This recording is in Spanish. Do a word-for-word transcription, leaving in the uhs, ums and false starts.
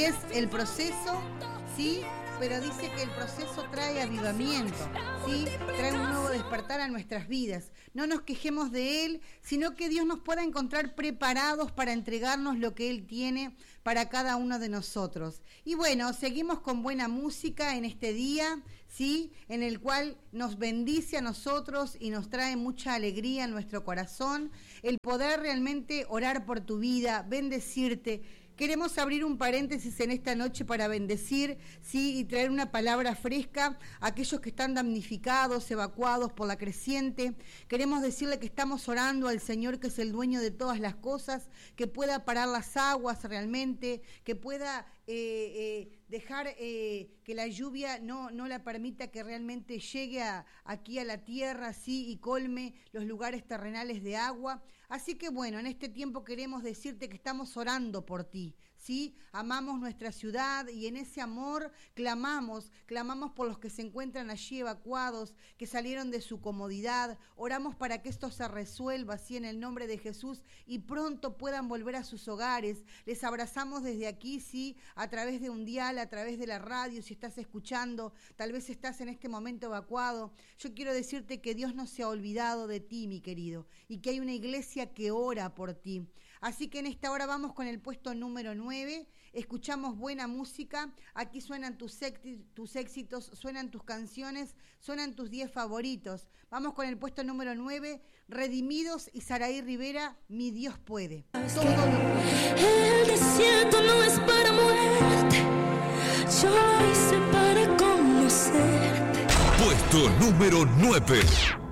es el proceso, ¿sí? Pero dice que el proceso trae avivamiento, ¿sí? Trae un nuevo despertar a nuestras vidas. No nos quejemos de Él, sino que Dios nos pueda encontrar preparados para entregarnos lo que Él tiene para cada uno de nosotros. Y bueno, seguimos con buena música en este día, ¿sí? En el cual nos bendice a nosotros y nos trae mucha alegría en nuestro corazón, el poder realmente orar por tu vida, bendecirte. Queremos abrir un paréntesis en esta noche para bendecir, sí, y traer una palabra fresca a aquellos que están damnificados, evacuados por la creciente. Queremos decirle que estamos orando al Señor, que es el dueño de todas las cosas, que pueda parar las aguas realmente, que pueda eh, eh, dejar eh, que la lluvia no, no la permita que realmente llegue a, aquí a la tierra, sí, y colme los lugares terrenales de agua. Así que bueno, en este tiempo queremos decirte que estamos orando por ti, ¿sí? Amamos nuestra ciudad y en ese amor clamamos, clamamos por los que se encuentran allí evacuados, que salieron de su comodidad. Oramos para que esto se resuelva, así en el nombre de Jesús, y pronto puedan volver a sus hogares. Les abrazamos desde aquí, sí, a través de un dial, a través de la radio, si estás escuchando, tal vez estás en este momento evacuado. Yo quiero decirte que Dios no se ha olvidado de ti, mi querido, y que hay una iglesia que ora por ti. Así que en esta hora vamos con el puesto número nueve, escuchamos buena música, aquí suenan tus, tus éxitos, suenan tus canciones, suenan tus diez favoritos. Vamos con el puesto número nueve, Redimidos y Saraí Rivera, Mi Dios puede. Todo el desierto no es para muerte, yo lo hice para conocerte. Puesto número nueve.